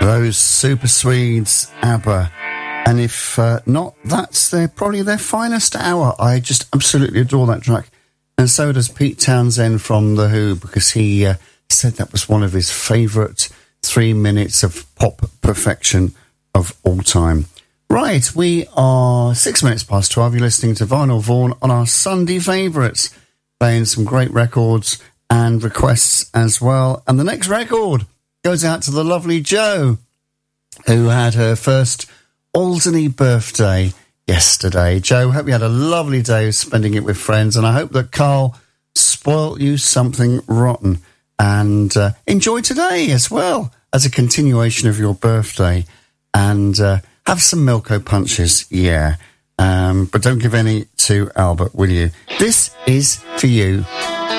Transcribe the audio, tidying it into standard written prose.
Those Super Swedes, ABBA. And if not, that's probably their finest hour. I just absolutely adore that track. And so does Pete Townsend from The Who, because he said that was one of his favourite 3 minutes of pop perfection of all time. Right, we are 6 minutes past 12. You're listening to Vinyl Vaughan on our Sunday favourites, playing some great records and requests as well. And the next record goes out to the lovely Jo, who had her first Alderney birthday yesterday. Jo, hope you had a lovely day spending it with friends, and I hope that Carl spoilt you something rotten. And enjoy today as well as a continuation of your birthday. And have some Milko punches, yeah. But don't give any to Albert, will you? This is for you.